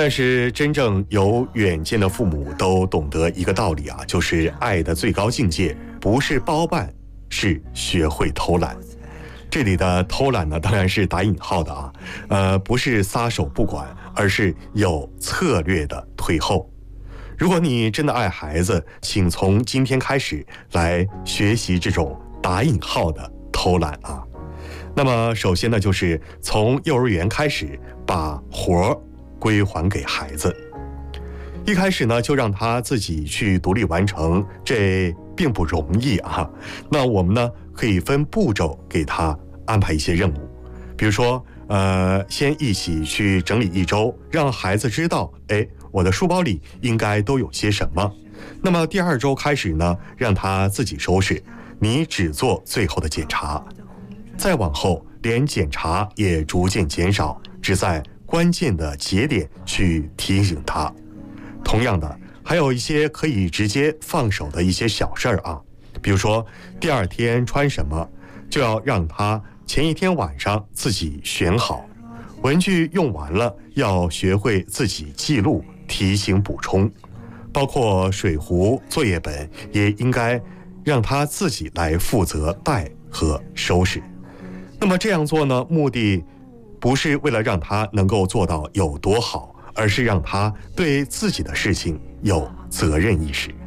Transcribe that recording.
但是真正有远见的父母都懂得一个道理啊，就是爱的最高境界不是包办，是学会偷懒。这里的偷懒呢，当然是打引号的啊，不是撒手不管，而是有策略的退后。如果你真的爱孩子，请从今天开始来学习这种打引号的偷懒啊。那么首先呢，就是从幼儿园开始把活儿归还给孩子。一开始呢，就让他自己去独立完成，这并不容易啊。那我们呢，可以分步骤给他安排一些任务，比如说，先一起去整理一周，让孩子知道，我的书包里应该都有些什么。那么第2周开始呢，让他自己收拾，你只做最后的检查。再往后，连检查也逐渐减少，只在关键的节点去提醒他。同样的，还有一些可以直接放手的一些小事儿啊，比如说第2天穿什么，就要让他前一天晚上自己选好。文具用完了，要学会自己记录、提醒、补充。包括水壶、作业本，也应该让他自己来负责带和收拾。那么这样做呢，目的不是为了让他能够做到有多好，而是让他对自己的事情有责任意识。